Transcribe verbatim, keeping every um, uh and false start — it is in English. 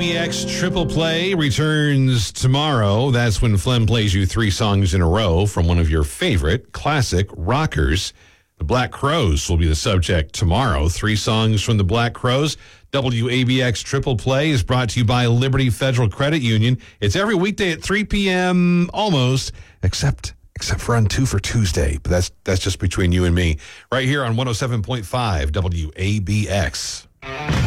B X Triple Play returns tomorrow. That's when Flem plays you three songs in a row from one of your favorite classic rockers. The Black Crowes will be the subject tomorrow. Three songs from the Black Crowes. W A B X Triple Play is brought to you by Liberty Federal Credit Union. It's every weekday at three p.m. almost, except except for on two for Tuesday. But that's that's just between you and me. Right here on one oh seven point five W A B X.